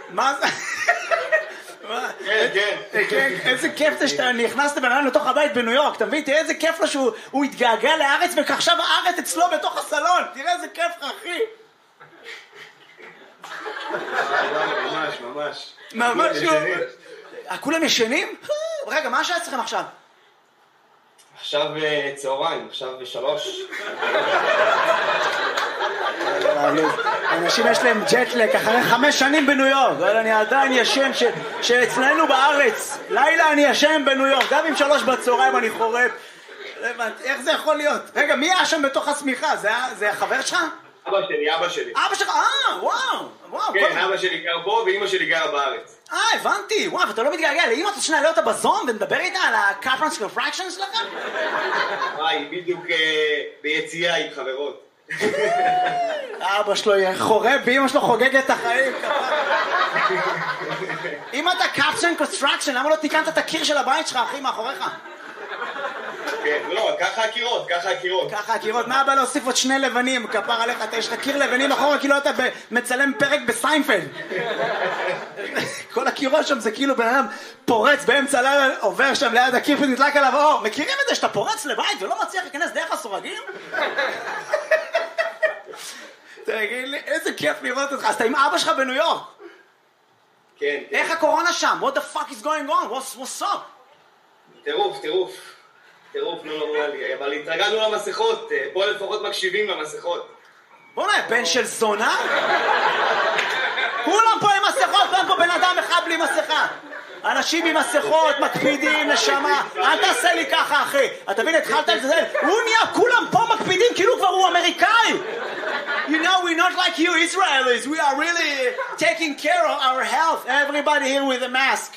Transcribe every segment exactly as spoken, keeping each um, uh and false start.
מה זה? כן, כן. איזה כיף זה שאתה נכנסת בן אדם לתוך הבית בניו יורק, אתה מבין? תראה איזה כיף לו שהוא התגעגע לארץ ועכשיו הארץ אצלו בתוך הסלון, תראה איזה כיף לך, אחי. ממש, ממש. ממש. כולם ישנים? רגע, מה השעה אצלכם עכשיו? עכשיו צהריים, עכשיו בשלוש. אנשים יש להם ג'טלק אחרי חמש שנים בניו יורק, אבל אני עדיין ישן שאצלנו בארץ לילה אני ישן בניו יורק, גם עם שלוש בצהריים אני חורף. איך זה יכול להיות? רגע, מי היה שם בתוך הסמיכה? זה החבר שלך? אבא שלי, אבא שלי. אבא שלך? אה, וואו, וואו. כן, אבא שלי גר פה ואמא שלי גרה בארץ. אה, הבנתי. וואו, ואתה לא מתגעגע לאמא, אתה שניה לא אותה בזום ונדבר איתה על ה-Kaplan's Contraction שלכם? וואי, בדיוק ביציאה עם חברות. אבא שלו חורב ואמא שלו חוגגת את החיים. אם אתה Kaplan's Contraction, למה לא תיקנת את הקיר של הבית שלך, אחי, מאחוריך? כן, לא, ככה הקירות, ככה הקירות. ככה הקירות, מה הבא להוסיף עוד שני לבנים, כפר עליך, אתה יש לך קיר לבנים אחורה, כאילו אתה מצלם פרק בסיינפלד. כל הקירות שם זה כאילו בן אדם פורץ באמצע לילה, עובר שם ליד הקיר ונדלק עליו אור. מכירים את זה שאתה פורץ לבית ולא מצליח להיכנס דרך הסורגים? תגיד לי, איזה כיף לראות אותך. אז אתה עם אבא שלך בניו יורק? כן, כן. איך הקורונה שם? What the fuck is going on? What's, what's up? טירוף, טירוף. טירוף, לא נורמלי, אבל התרגלנו למסכות, פה לפחות מקשיבים למסכות. בוא נהיה, בן של זונה? כולם פה עם מסכות, אין פה בן אדם אחד בלי מסכה. אנשים עם מסכות, מקפידים, נשמה, אל תעשה לי ככה, אחי. אתה מבין, התחלת את זה, הוא נהיה, כולם פה מקפידים, כאילו כבר הוא אמריקאי. You know, we're not like you Israelis, we are really taking care of our health. Everybody here with a mask.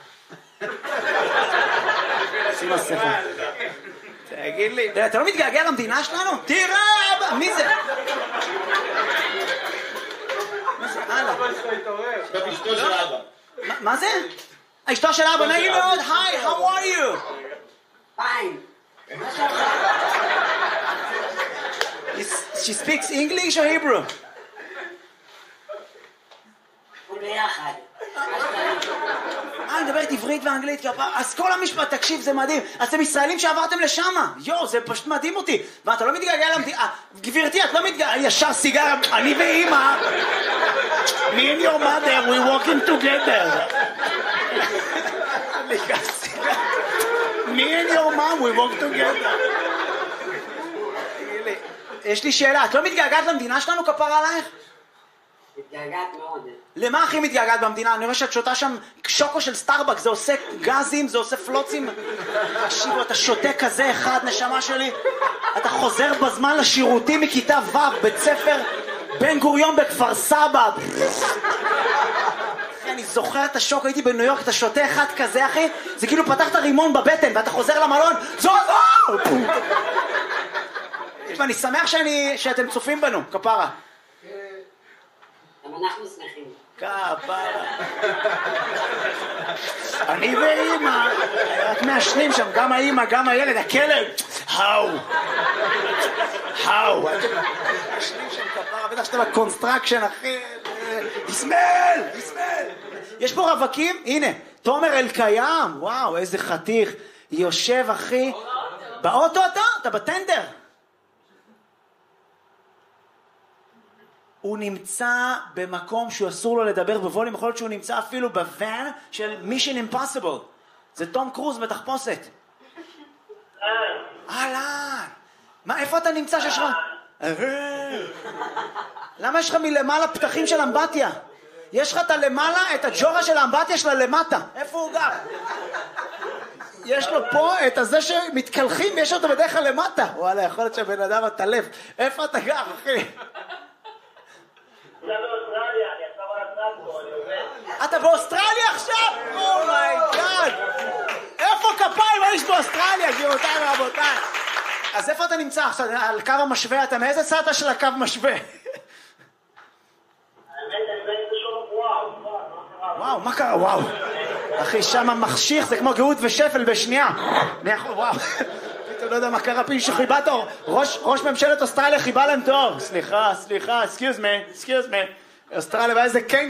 שים מסכה. תגיד לי, אתה לא מתגעגע למדינה שלנו? תראה, מי זה? מה זה? הלאה. זאת אשתו של אבא. מה זה? אשתו של אבא, נעים מאוד, היי, how are you? Fine. She speaks English or Hebrew? ביחד. אה, אני מדברת עברית ואנגלית, אז כל המשפט, תקשיב, זה מדהים. אז אתם ישראלים שעברתם לשם. יו, זה פשוט מדהים אותי. ואתה לא מתגעגע למדינה. גברתי, את לא מתגעגע, ישר סיגר, אני ואמא. Me and your mother, we walking together. Me and your mom, we walk together. יש לי שאלה, את לא מתגעגעת למדינה שלנו, כפר עלייך? מתגעגעת מאוד. למה הכי מתגעגעת במדינה? אני רואה שאת שותה שם שוקו של סטארבק, זה עושה גזים, זה עושה פלוצים. תקשיבו, אתה שותה כזה אחד, נשמה שלי. אתה חוזר בזמן לשירותים מכיתה ו', בית ספר בן גוריון בכפר סבא. אני זוכר את השוק, הייתי בניו יורק, אתה שותה אחד כזה, אחי, זה כאילו פתחת רימון בבטן, ואתה חוזר למלון, זו זו! ואני שמח שאני, שאתם צופים בנו, כפרה. גם אנחנו שמחים. כפרה. אני ואמא, רק מעשנים שם, גם האמא, גם הילד, הכלב. האו. האו. מעשנים שם כפרה, בטח שאתה בקונסטרקשן, אחי. יסמל, יסמל. יש פה רווקים, הנה, תומר אלקיים, וואו, איזה חתיך. יושב, אחי. באוטו אתה? אתה בטנדר. הוא נמצא במקום שהוא אסור לו לדבר בווליום, יכול להיות שהוא נמצא אפילו בוואן של Mission Impossible. זה תום קרוז בתחפושת. אהלן. מה, איפה אתה נמצא שיש לך? למה יש לך מלמעלה פתחים של אמבטיה? יש לך את הלמעלה, את הג'ורה של האמבטיה שלה למטה. איפה הוא גר? יש לו פה את הזה שמתקלחים ויש אותו בדרך כלל למטה. וואלה, יכול להיות שהבן אדם התלף. איפה אתה גר, אחי? אתה באוסטרליה עכשיו? אומייגאד! איפה כפיים יש באוסטרליה, גבירותיי ורבותיי? אז איפה אתה נמצא עכשיו? על קו המשווה, אתה מאיזה צד של הקו משווה? וואו, מה קרה? וואו. אחי, שם מחשיך, זה כמו גאות ושפל בשנייה. וואו. אתה לא יודע מה קרה, פי שחיבה תור. ראש ממשלת אוסטרליה חיבה להם תור. סליחה, סליחה, excuse me, excuse me. אוסטרליה, ואיזה קנג